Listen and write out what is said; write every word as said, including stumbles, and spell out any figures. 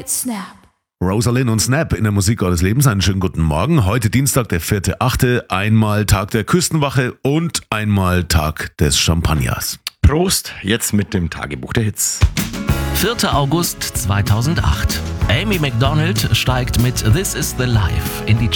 mit Snap. Rosalind und Snap in der Musik eures Lebens. Einen schönen guten Morgen. Heute Dienstag, der vierte achte Einmal Tag der Küstenwache und einmal Tag des Champagners. Prost, jetzt mit dem Tagebuch der Hits. vierter August zweitausendacht. Amy Macdonald steigt mit This Is the Life in die